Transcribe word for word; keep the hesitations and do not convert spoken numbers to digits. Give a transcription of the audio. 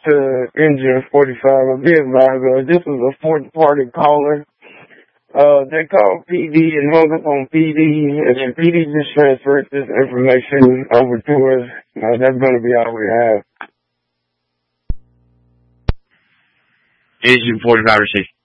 to Engine forty-five. I'll be advised, uh, this was a fourth party caller. Uh, they called P D and hung up on P D, and then P D just transferred this information over to us. Uh, that's going to be all we have. Engine forty-five received.